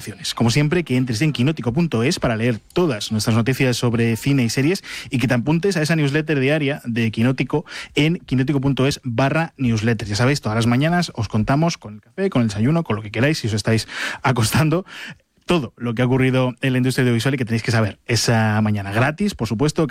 recomendaciones. Como siempre, que entres en quinótico.es para leer todas nuestras noticias sobre cine y series y que te apuntes a esa newsletter diaria de Quinótico en quinótico.es/newsletter. Ya sabéis, todas las mañanas os contamos con el café, con el desayuno, con lo que queráis, si os estáis acostando, todo lo que ha ocurrido en la industria audiovisual y que tenéis que saber esa mañana. Gratis, por supuesto.